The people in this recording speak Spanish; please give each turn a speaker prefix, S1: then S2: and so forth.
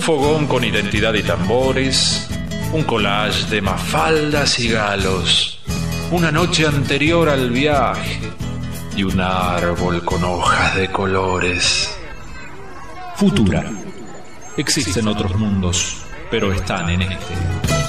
S1: fogón con identidad y tambores, un collage de mafaldas y galos, una noche anterior al viaje y un árbol con hojas de colores.
S2: Futura. Existen otros mundos, pero están en este.